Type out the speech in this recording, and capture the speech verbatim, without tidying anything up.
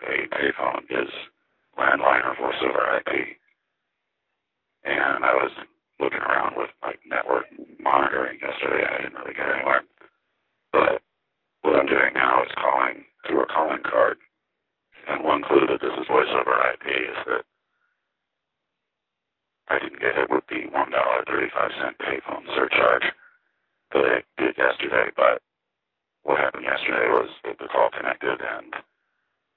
a payphone is landline or voice over I P. And I was looking around with like network monitoring yesterday. I didn't really get anywhere. But what I'm doing now is calling through a calling card. And one clue that this is voice over I P is that I didn't get hit with the one dollar and thirty-five cents payphone surcharge that I did yesterday. But what happened yesterday was that the call connected and